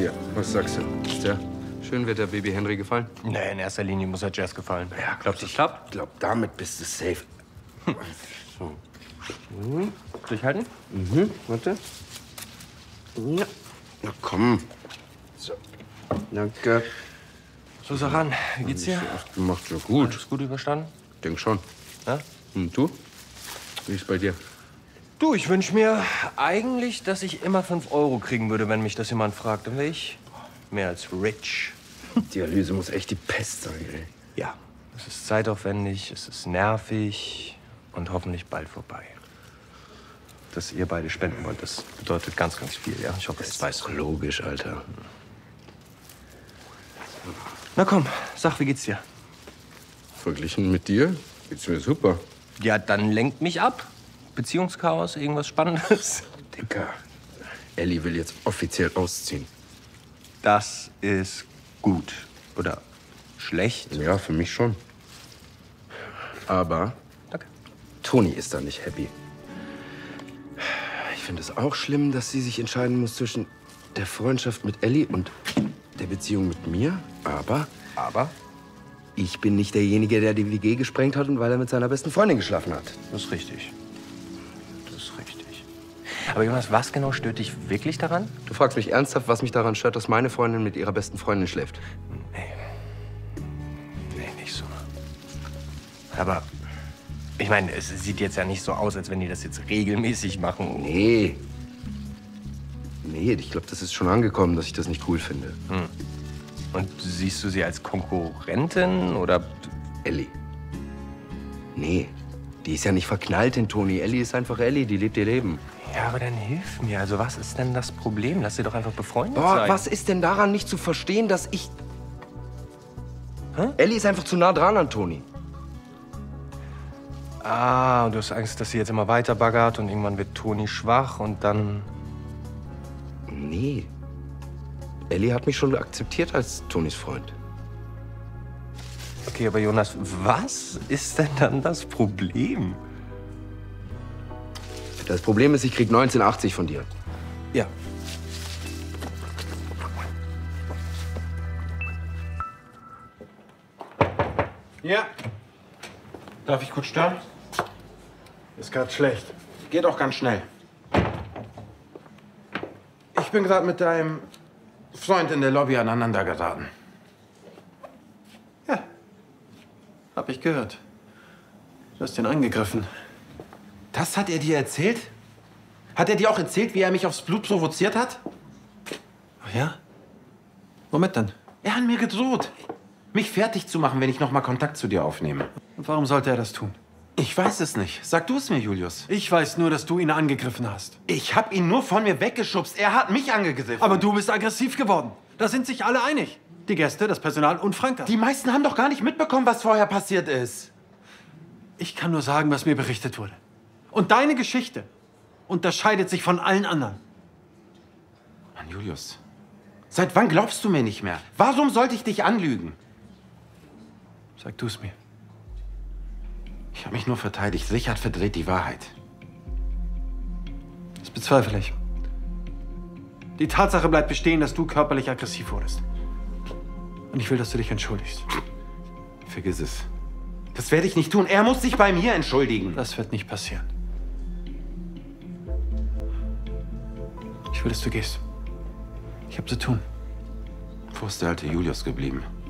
dir. Was sagst du? Ist der schön, wird der Baby Henry gefallen? Nee, in erster Linie muss er Jazz gefallen. Ja, glaubst du, es klappt? Ich glaub, damit bist du safe. So. Durchhalten? Warte. Ja. Na komm. So. Danke. So, Saran, wie geht's dir? Macht ja gut. Alles gut überstanden? Denk schon. Ja? Und du? Wie ist bei dir? Du, ich wünsch mir eigentlich, dass ich immer 5 Euro kriegen würde, wenn mich das jemand fragt. Dann wäre ich mehr als rich. Dialyse muss echt die Pest sein, ey. Ja. Es ist zeitaufwendig, es ist nervig und hoffentlich bald vorbei. Dass ihr beide spenden wollt, das bedeutet ganz, ganz viel, ja? Ich hoffe, das weißt du. Logisch, Alter. Na komm, sag, wie geht's dir? Verglichen mit dir geht's mir super. Ja, dann lenkt mich ab. Beziehungschaos, irgendwas Spannendes? Dicker, Ellie will jetzt offiziell ausziehen. Das ist gut. Oder schlecht? Ja, für mich schon. Aber Danke. Toni ist da nicht happy. Ich finde es auch schlimm, dass sie sich entscheiden muss zwischen der Freundschaft mit Ellie und der Beziehung mit mir. Aber ich bin nicht derjenige, der die WG gesprengt hat und weil er mit seiner besten Freundin geschlafen hat. Das ist richtig. Das ist richtig. Aber Jonas, was genau stört dich wirklich daran? Du fragst mich ernsthaft, was mich daran stört, dass meine Freundin mit ihrer besten Freundin schläft. Nee, nicht so. Aber ich meine, es sieht jetzt ja nicht so aus, als wenn die das jetzt regelmäßig machen. Nee. Nee, ich glaube, das ist schon angekommen, dass ich das nicht cool finde. Und siehst du sie als Konkurrentin oder? Ellie. Nee, die ist ja nicht verknallt in Toni. Ellie ist einfach Ellie, die lebt ihr Leben. Ja, aber dann hilf mir. Also was ist denn das Problem? Lass sie doch einfach befreundet Boah, sein. was ist denn daran nicht zu verstehen, dass ich... Ellie ist einfach zu nah dran an Toni. Ah, und du hast Angst, dass sie jetzt immer weiter baggert und irgendwann wird Toni schwach und dann... Nee. Ellie hat mich schon akzeptiert als Tonis Freund. Okay, aber Jonas, was ist denn dann das Problem? Das Problem ist, ich krieg 1980 von dir. Ja. Ja. Darf ich kurz stören? Ist gerade schlecht. Geht auch ganz schnell. Ich bin gerade mit deinem Freund in der Lobby aneinander geraten. Ja. Hab ich gehört. Du hast ihn angegriffen. Das hat er dir erzählt? Hat er dir auch erzählt, wie er mich aufs Blut provoziert hat? Ach ja? Womit denn? Er hat mir gedroht, mich fertig zu machen, wenn ich noch mal Kontakt zu dir aufnehme. Und warum sollte er das tun? Ich weiß es nicht. Sag du es mir, Julius. Ich weiß nur, dass du ihn angegriffen hast. Ich hab ihn nur von mir weggeschubst. Er hat mich angegriffen. Aber du bist aggressiv geworden. Da sind sich alle einig. Die Gäste, das Personal und Franka. Die meisten haben doch gar nicht mitbekommen, was vorher passiert ist. Ich kann nur sagen, was mir berichtet wurde. Und deine Geschichte unterscheidet sich von allen anderen. Mann, Julius. Seit wann glaubst du mir nicht mehr? Warum sollte ich dich anlügen? Sag du es mir. Ich habe mich nur verteidigt. Richard verdreht die Wahrheit. Das bezweifle ich. Die Tatsache bleibt bestehen, dass du körperlich aggressiv wurdest. Und ich will, dass du dich entschuldigst. Vergiss es. Das werde ich nicht tun. Er muss sich bei mir entschuldigen. Das wird nicht passieren. Ich will, dass du gehst. Ich habe zu tun. Wo ist der alte Julius geblieben?